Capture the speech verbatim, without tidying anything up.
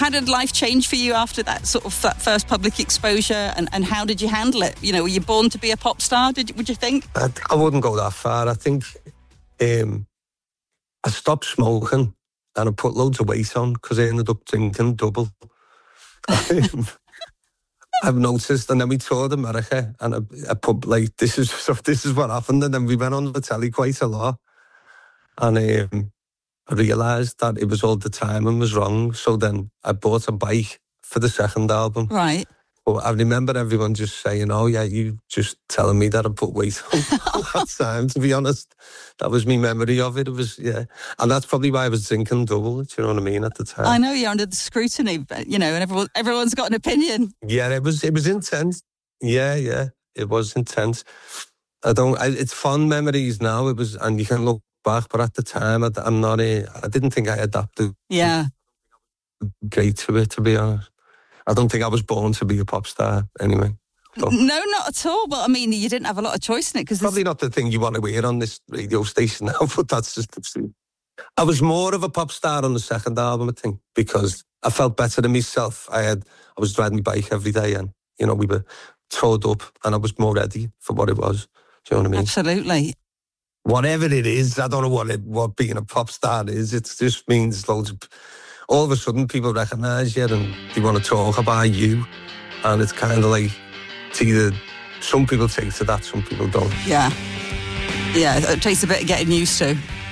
how did life change for you after that sort of that first public exposure, and, and how did you handle it? You know, were you born to be a pop star, did, would you think? I, I wouldn't go that far. I think um, I stopped smoking and I put loads of weight on because I ended up drinking double. I've noticed, and then we toured America, and I, I put like this is this is what happened, and then we went on the telly quite a lot, and um, I realised that it was all the timing was wrong. So then I bought a bike for the second album. Right. But I remember everyone just saying, "Oh yeah, you just telling me that I put weight on." That time, to be honest, that was my memory of it. It was yeah, and that's probably why I was drinking double. Do you know what I mean at the time? I know you're under the scrutiny, but you know, and everyone everyone's got an opinion. Yeah, it was it was intense. Yeah, yeah, it was intense. I don't. I, it's fond memories now. It was, and you can look back, but at the time, I, I'm not. A, I didn't think I adapted. Yeah, great to it, to be honest. I don't think I was born to be a pop star anyway. So. No, not at all. But I mean, you didn't have a lot of choice in it. Cause probably not the thing you want to hear on this radio station now, but that's just the truth. I was more of a pop star on the second album, I think, because I felt better than myself. I had, I was riding my bike every day, and, you know, we were towed up, and I was more ready for what it was. Do you know what I mean? Absolutely. Whatever it is, I don't know what it, what being a pop star is. It just means loads of... All of a sudden, people recognise you and they want to talk about you. And it's kind of like, it's either, some people take to that, some people don't. Yeah. Yeah, it takes a bit of getting used to.